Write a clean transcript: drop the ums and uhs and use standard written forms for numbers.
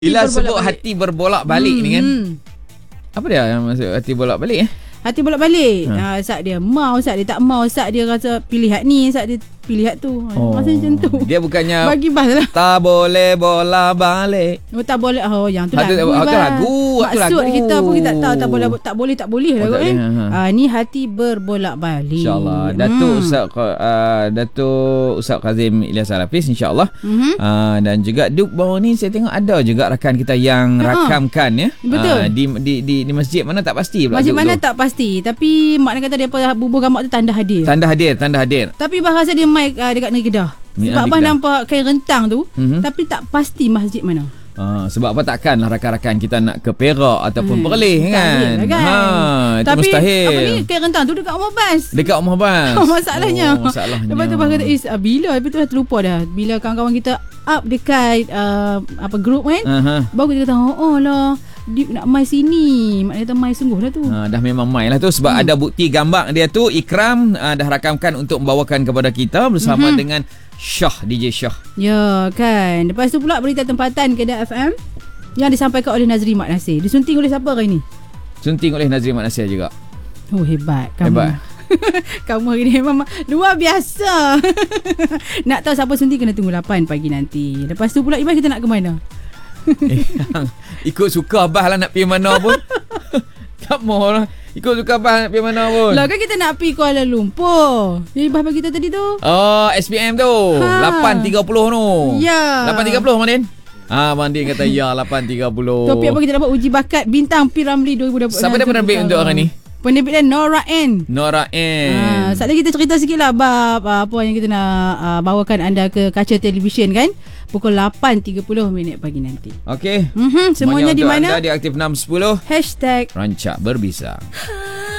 Bila sebut hati berbolak-balik ni kan. Apa dia yang maksud hati bolak-balik Hati bolak-balik. Saat dia mau, saat dia tak mau, saat dia rasa pilih hak ni, saat dia pilih hak tu. Masa macam tu. Dia bukannya bagi bas lah. Tak boleh bolak-balik. Tak boleh. Yang tu lagu. Maksud kita pun kita tak tahu. Tak boleh lah kan. Ni hati berbolak-balik. InsyaAllah. Datuk Ustaz Kazim Ilyas Al-Hafiz, insyaAllah. Dan juga Duk baru ni saya tengok ada juga rakan kita yang rakamkan ya. Betul. Di masjid mana tak pasti pula. Masjid mana tak pasti. Tapi makna kata dia bubuh gambar tu tanda hadir. Tanda hadir. Tapi bahasa dia mic dekat negeri Kedah. Sebab abang nampak kain rentang tu, tapi tak pasti masjid mana. Sebab apa takkanlah rakan-rakan kita nak ke Perak ataupun Perlis kan. Itu tapi, mustahil. Apa ni kain rentang tu dekat rumah bas. Masalahnya. Lepas tu abang kata bila lepas tu dah terlupa dah. Bila kawan-kawan kita up dekat group kan. Baru kita kata lah Deep nak mai sini. Maknanya kata mai sungguh lah tu. Dah memang mai lah tu. Sebab ada bukti gambar dia tu. Ikram dah rakamkan untuk membawakan kepada kita bersama dengan Syah, DJ Syah. Ya kan. Lepas tu pula berita tempatan Kedah FM yang disampaikan oleh Nazri Mat Nasir. Disunting oleh siapa hari ni? Sunting oleh Nazri Mat Nasir juga. Oh hebat kamu. Hebat. Kamu hari ni memang luar biasa. Nak tahu siapa sunting kena tunggu 8 pagi nanti. Lepas tu pula Iban kita nak ke mana? Ikut suka abah lah nak pergi mana pun. Tak mau lah. Ikut suka abah nak pergi mana pun. Lah kan kita nak pergi Kuala Lumpur. Yang Ibah bagi kita tadi tu. SPM tu 8.30 tu. Ya 8.30 Mandin. Mandin kata ya 8.30. Topik apa kita dapat uji bakat Bintang P. Ramlee 2020. Siapa dia penerbit untuk orang ni? Penerbit dia Nora N. Saat ni kita cerita sikit lah bab apa yang kita nak bawakan anda ke kaca televisyen kan. Pukul 8.30 pagi nanti. Okey. Semuanya di mana? Anda di Aktif 610 #Rancak Berbisa.